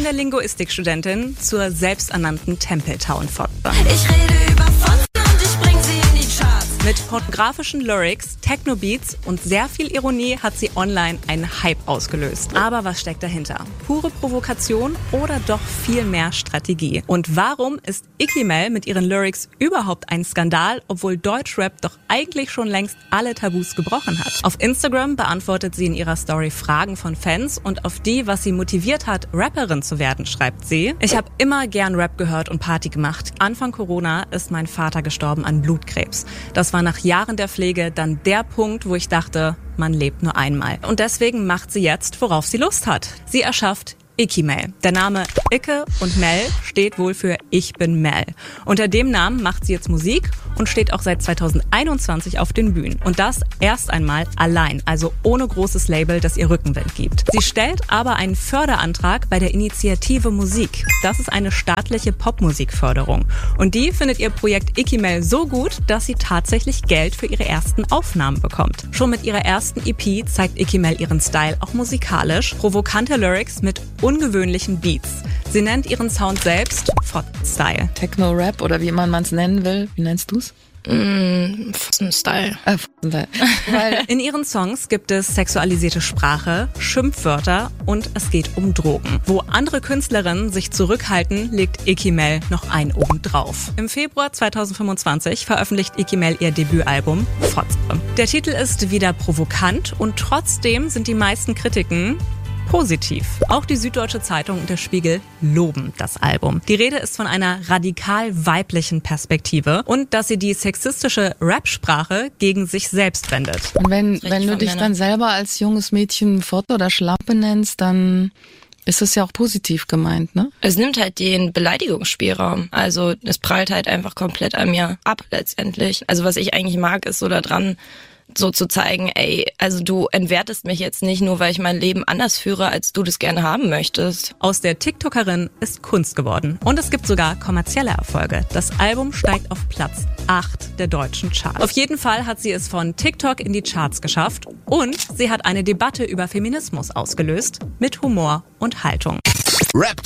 Von der Linguistikstudentin zur selbsternannten Tempeltown-Fotze. Ich rede über Fotzen und ich bring sie in die Charts. Mit pornografischen Lyrics, Techno-Beats und sehr viel Ironie hat sie online einen Hype ausgelöst. Aber was steckt dahinter? Pure Provokation oder doch viel mehr Strategie? Und warum ist Icky Mel mit ihren Lyrics überhaupt ein Skandal, obwohl Deutschrap doch eigentlich schon längst alle Tabus gebrochen hat? Auf Instagram beantwortet sie in ihrer Story Fragen von Fans und auf die, was sie motiviert hat, Rapperin zu werden, schreibt sie: Ich habe immer gern Rap gehört und Party gemacht. Anfang Corona ist mein Vater gestorben an Blutkrebs. Das war nach Jahren der Pflege dann der Punkt, wo ich dachte, man lebt nur einmal. Und deswegen macht sie jetzt, worauf sie Lust hat. Sie erschafft Icky Mel. Der Name Icke und Mel steht wohl für Ich bin Mel. Unter dem Namen macht sie jetzt Musik und steht auch seit 2021 auf den Bühnen. Und das erst einmal allein, also ohne großes Label, das ihr Rückenwind gibt. Sie stellt aber einen Förderantrag bei der Initiative Musik. Das ist eine staatliche Popmusikförderung. Und die findet ihr Projekt Icky Mel so gut, dass sie tatsächlich Geld für ihre ersten Aufnahmen bekommt. Schon mit ihrer ersten EP zeigt Icky Mel ihren Style auch musikalisch. Provokante Lyrics mit ungewöhnlichen Beats. Sie nennt ihren Sound selbst Fotzen-Style. Techno-Rap oder wie man es nennen will. Wie nennst du's? Fotzen-Style. Weil In ihren Songs gibt es sexualisierte Sprache, Schimpfwörter und es geht um Drogen. Wo andere Künstlerinnen sich zurückhalten, legt Icky Mel noch einen obendrauf. Im Februar 2025 veröffentlicht Icky Mel ihr Debütalbum Fotze. Der Titel ist wieder provokant und trotzdem sind die meisten Kritiken positiv. Auch die Süddeutsche Zeitung und der Spiegel loben das Album. Die Rede ist von einer radikal weiblichen Perspektive und dass sie die sexistische Rap-Sprache gegen sich selbst wendet. Und wenn du dich dann selber als junges Mädchen Fotte oder Schlampe nennst, dann ist es ja auch positiv gemeint, ne? Es nimmt halt den Beleidigungsspielraum. Also es prallt halt einfach komplett an mir ab letztendlich. Also was ich eigentlich mag, ist so daran, so zu zeigen, ey, also du entwertest mich jetzt nicht nur, weil ich mein Leben anders führe, als du das gerne haben möchtest. Aus der TikTokerin ist Kunst geworden. Und es gibt sogar kommerzielle Erfolge. Das Album steigt auf Platz 8 der deutschen Charts. Auf jeden Fall hat sie es von TikTok in die Charts geschafft und sie hat eine Debatte über Feminismus ausgelöst mit Humor und Haltung. Rap